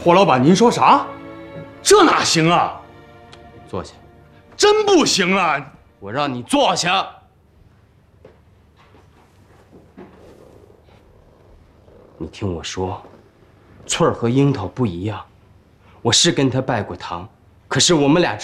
霍老板，您说啥？这哪行啊？ 坐下， 真不行啊！ 我让你坐下。你听我说，翠儿和樱桃不一样，我是跟她拜过堂，可是我们俩。